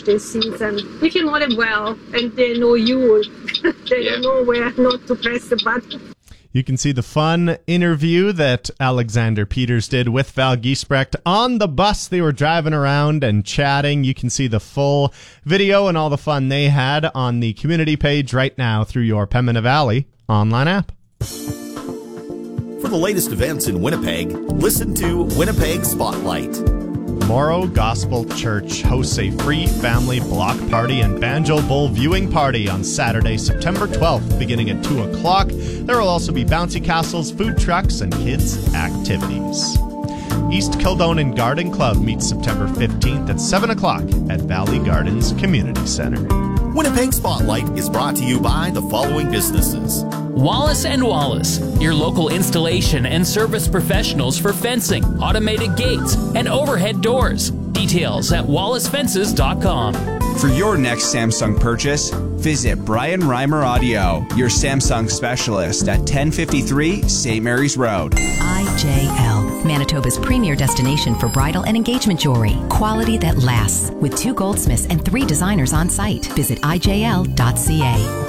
birthday season. If you know them well and they know you, they don't know where not to press the button. You can see the fun interview that Alexander Peters did with Val Giesbrecht on the bus. They were driving around and chatting. You can see the full video and all the fun they had on the community page right now through your Pembina Valley online app. For the latest events in Winnipeg, listen to Winnipeg Spotlight. Morrow Gospel Church hosts a free family block party and banjo bowl viewing party on Saturday, September 12th, beginning at 2 o'clock. There will also be bouncy castles, food trucks, and kids' activities. East Kildonan Garden Club meets September 15th at 7 o'clock at Valley Gardens Community Center. Winnipeg Spotlight is brought to you by the following businesses. Wallace & Wallace, your local installation and service professionals for fencing, automated gates, and overhead doors. Details at wallacefences.com. For your next Samsung purchase, visit Brian Reimer Audio, your Samsung specialist at 1053 St. Mary's Road. IJL, Manitoba's premier destination for bridal and engagement jewelry. Quality that lasts, with 2 goldsmiths and 3 designers on site. Visit IJL.ca.